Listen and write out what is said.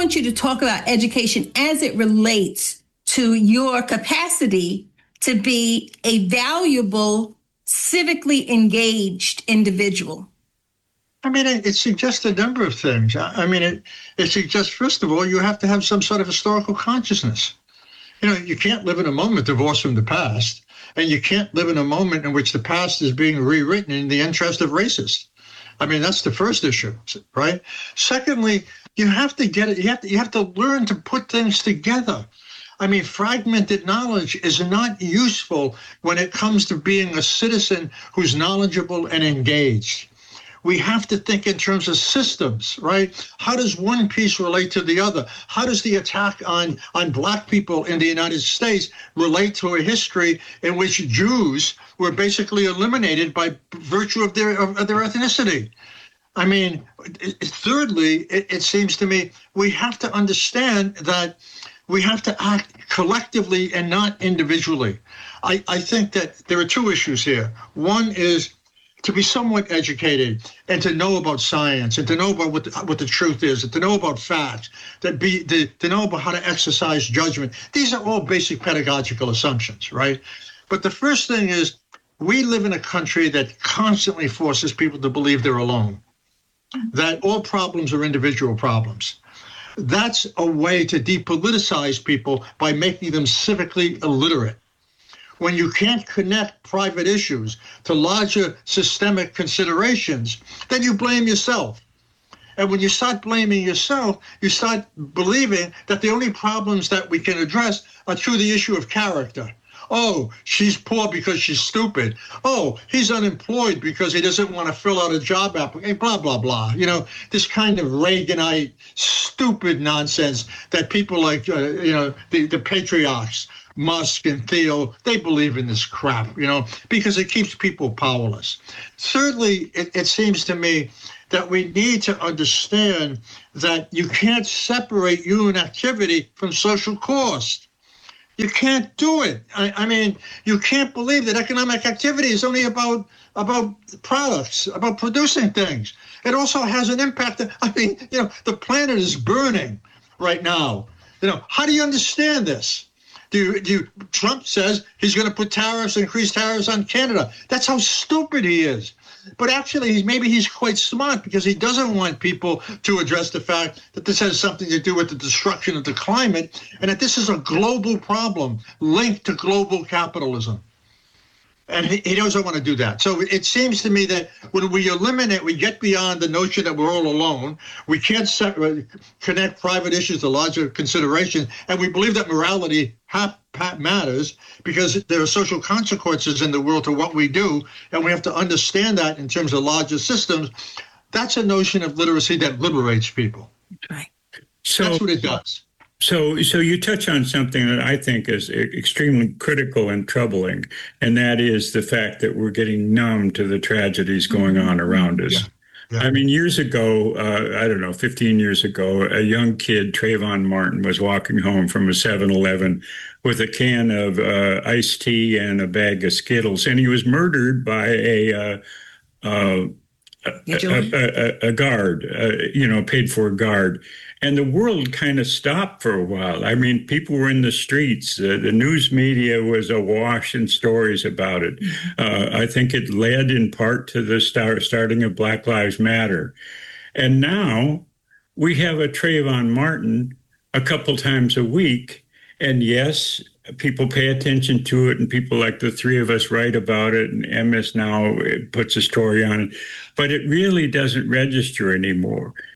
want you to talk about education as it relates to your capacity to be a valuable, civically engaged individual. I mean, it suggests a number of things. I mean, it suggests, first of all, you have to have some sort of historical consciousness. You know, you can't live in a moment divorced from the past, and you can't live in a moment in which the past is being rewritten in the interest of racists. I mean, that's the first issue, right? Secondly, you have to get it. You have to learn to put things together. I mean, fragmented knowledge is not useful when it comes to being a citizen who's knowledgeable and engaged. We have to think in terms of systems, right? How does one piece relate to the other? How does the attack on Black people in the United States relate to a history in which Jews were basically eliminated by virtue of their ethnicity? I mean, thirdly, it seems to me we have to understand that we have to act collectively and not individually. I think that there are two issues here. One is to be somewhat educated and to know about science and to know about what the truth is and to know about facts, to know about how to exercise judgment. These are all basic pedagogical assumptions, right? But the first thing is we live in a country that constantly forces people to believe they're alone, that all problems are individual problems. That's a way to depoliticize people by making them civically illiterate. When you can't connect private issues to larger systemic considerations, then you blame yourself. And when you start blaming yourself, you start believing that the only problems that we can address are through the issue of character. Oh, she's poor because she's stupid. Oh, he's unemployed because he doesn't want to fill out a job application, blah, blah, blah. You know, this kind of Reaganite stupid nonsense that people like, the patriarchs, Musk and Theo, they believe in this crap, because it keeps people powerless. Thirdly, it seems to me that we need to understand that you can't separate human activity from social cost. You can't do it. I mean, you can't believe that economic activity is only about products, about producing things. It also has an impact. I mean, the planet is burning right now. How do you understand this? Trump says he's going to put increase tariffs on Canada. That's how stupid he is. But actually, maybe he's quite smart because he doesn't want people to address the fact that this has something to do with the destruction of the climate and that this is a global problem linked to global capitalism. And he doesn't want to do that. So it seems to me that when we get beyond the notion that we're all alone, we can't connect private issues to larger considerations, and we believe that morality matters because there are social consequences in the world to what we do, and we have to understand that in terms of larger systems. That's a notion of literacy that liberates people. Right. So that's what it does. So you touch on something that I think is extremely critical and troubling, and that is the fact that we're getting numb to the tragedies going on around us. Yeah. Yeah. I mean, years ago, 15 years ago, a young kid, Trayvon Martin, was walking home from a 7-Eleven with a can of iced tea and a bag of Skittles, and he was murdered by a guard, paid for a guard. And the world kind of stopped for a while. I mean, people were in the streets. The news media was awash in stories about it. I think it led in part to the starting of Black Lives Matter. And now we have a Trayvon Martin a couple times a week. And yes, people pay attention to it, and people like the three of us write about it, and MS Now puts a story on it. But it really doesn't register anymore.